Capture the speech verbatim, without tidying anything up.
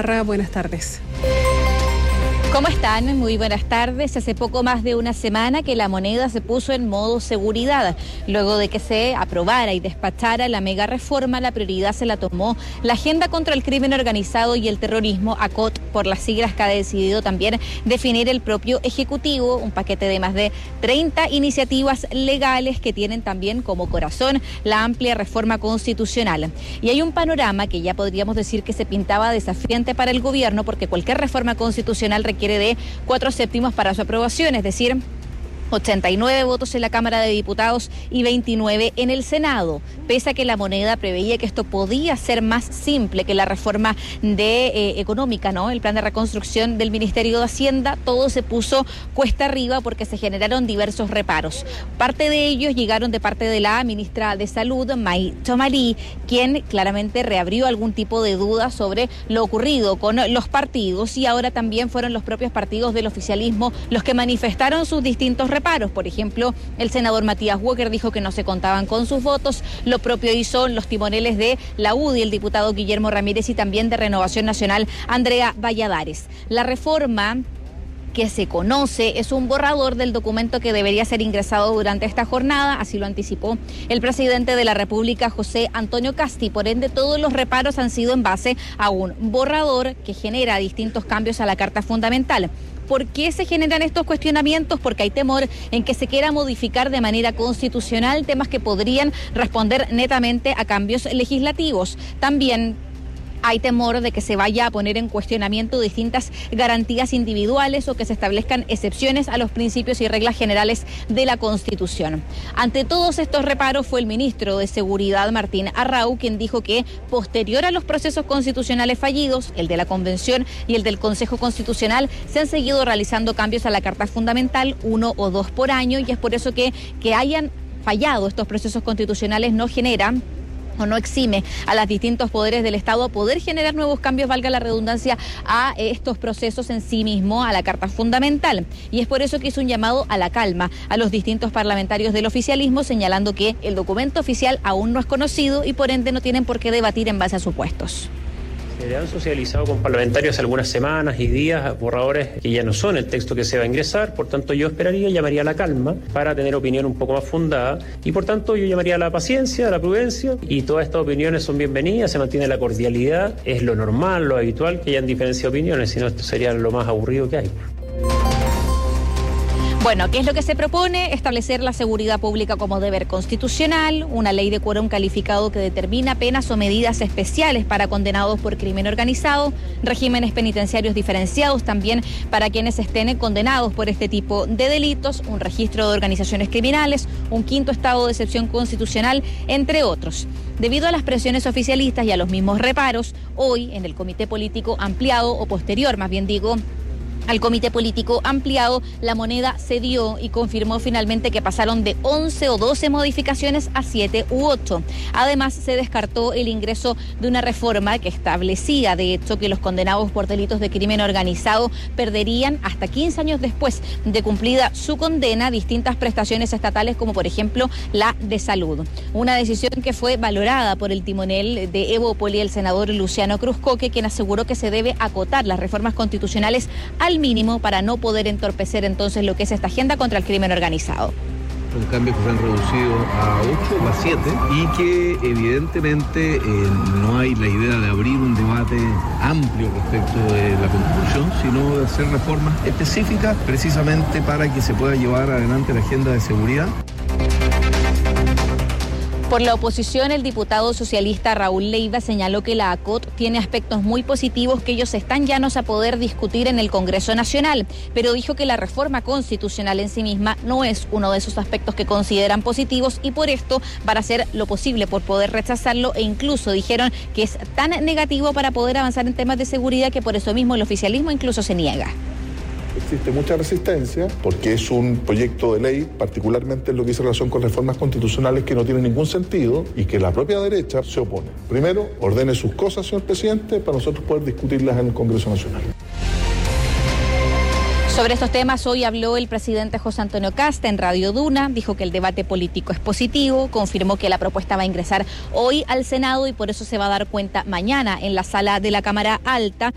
Parra, buenas tardes. ¿Cómo están? Muy buenas tardes. Hace poco más de una semana que la moneda se puso en modo seguridad. Luego de que se aprobara y despachara la mega reforma, la prioridad se la tomó la Agenda contra el Crimen Organizado y el Terrorismo, A C O T, por las siglas que ha decidido también definir el propio Ejecutivo, un paquete de más de treinta iniciativas legales que tienen también como corazón la amplia reforma constitucional. Y hay un panorama que ya podríamos decir que se pintaba desafiante para el gobierno, porque cualquier reforma constitucional requiere de cuatro séptimos para su aprobación, es decir, ochenta y nueve votos en la Cámara de Diputados y veintinueve en el Senado. Pese a que la moneda preveía que esto podía ser más simple que la reforma de eh, económica, ¿no? El plan de reconstrucción del Ministerio de Hacienda, todo se puso cuesta arriba porque se generaron diversos reparos. Parte de ellos llegaron de parte de la ministra de Salud, May Chomari, quien claramente reabrió algún tipo de duda sobre lo ocurrido con los partidos, y ahora también fueron los propios partidos del oficialismo los que manifestaron sus distintos reparos. Por ejemplo, el senador Matías Walker dijo que no se contaban con sus votos. Lo propio hizo los timoneles de la U D I, el diputado Guillermo Ramírez, y también de Renovación Nacional, Andrea Valladares. La reforma que se conoce es un borrador del documento que debería ser ingresado durante esta jornada, así lo anticipó el presidente de la República, José Antonio Casti. Por ende, todos los reparos han sido en base a un borrador que genera distintos cambios a la Carta Fundamental. ¿Por qué se generan estos cuestionamientos? Porque hay temor en que se quiera modificar de manera constitucional temas que podrían responder netamente a cambios legislativos. También hay temor de que se vaya a poner en cuestionamiento distintas garantías individuales o que se establezcan excepciones a los principios y reglas generales de la Constitución. Ante todos estos reparos fue el ministro de Seguridad, Martín Arrau, quien dijo que posterior a los procesos constitucionales fallidos, el de la Convención y el del Consejo Constitucional, se han seguido realizando cambios a la Carta Fundamental, uno o dos por año, y es por eso que, que hayan fallado estos procesos constitucionales no genera o no exime a los distintos poderes del Estado a poder generar nuevos cambios, valga la redundancia, a estos procesos en sí mismo, a la Carta Fundamental. Y es por eso que hizo un llamado a la calma a los distintos parlamentarios del oficialismo, señalando que el documento oficial aún no es conocido y por ende no tienen por qué debatir en base a supuestos. Se han socializado con parlamentarios algunas semanas y días borradores que ya no son el texto que se va a ingresar, por tanto yo esperaría, llamaría a la calma para tener opinión un poco más fundada, y por tanto yo llamaría a la paciencia, a la prudencia, y todas estas opiniones son bienvenidas, se mantiene la cordialidad, es lo normal, lo habitual que hayan diferencias de opiniones, si no esto sería lo más aburrido que hay. Bueno, ¿qué es lo que se propone? Establecer la seguridad pública como deber constitucional, una ley de quórum calificado que determina penas o medidas especiales para condenados por crimen organizado, regímenes penitenciarios diferenciados también para quienes estén condenados por este tipo de delitos, un registro de organizaciones criminales, un quinto estado de excepción constitucional, entre otros. Debido a las presiones oficialistas y a los mismos reparos, hoy en el Comité Político Ampliado, o posterior más bien digo, al Comité Político Ampliado, la moneda cedió y confirmó finalmente que pasaron de once o doce modificaciones a siete u ocho. Además, se descartó el ingreso de una reforma que establecía, de hecho, que los condenados por delitos de crimen organizado perderían hasta quince años después de cumplida su condena distintas prestaciones estatales, como por ejemplo la de salud. Una decisión que fue valorada por el timonel de Evópoli, el senador Luciano Cruzcoque, quien aseguró que se debe acotar las reformas constitucionales al mínimo para no poder entorpecer entonces lo que es esta agenda contra el crimen organizado. Son cambios que se han reducido a ocho o a siete y que evidentemente eh, no hay la idea de abrir un debate amplio respecto de la Constitución, sino de hacer reformas específicas precisamente para que se pueda llevar adelante la agenda de seguridad. Por la oposición, el diputado socialista Raúl Leiva señaló que la A C O T tiene aspectos muy positivos que ellos están llanos a poder discutir en el Congreso Nacional, pero dijo que la reforma constitucional en sí misma no es uno de esos aspectos que consideran positivos y por esto van a hacer lo posible por poder rechazarlo, e incluso dijeron que es tan negativo para poder avanzar en temas de seguridad que por eso mismo el oficialismo incluso se niega. Existe mucha resistencia porque es un proyecto de ley, particularmente en lo que dice relación con reformas constitucionales, que no tiene ningún sentido y que la propia derecha se opone. Primero, ordene sus cosas, señor presidente, para nosotros poder discutirlas en el Congreso Nacional. Sobre estos temas hoy habló el presidente José Antonio Casta en Radio Duna, dijo que el debate político es positivo, confirmó que la propuesta va a ingresar hoy al Senado y por eso se va a dar cuenta mañana en la sala de la Cámara Alta.